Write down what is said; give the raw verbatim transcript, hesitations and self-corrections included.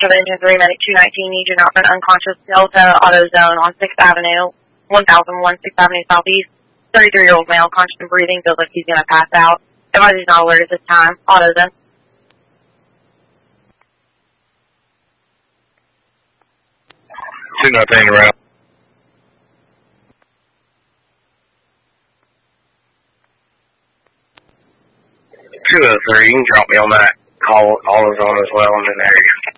Foster of Engine three, Medic two nineteen, needs you not for an unconscious Delta AutoZone on sixth Avenue, one thousand one, sixth Avenue Southeast. thirty-three-year-old male, conscious and breathing, feels like he's going to pass out. Advise he's not alert at this time. AutoZone. two nineteen around. two oh three, you can drop me on that call, AutoZone as well in an area.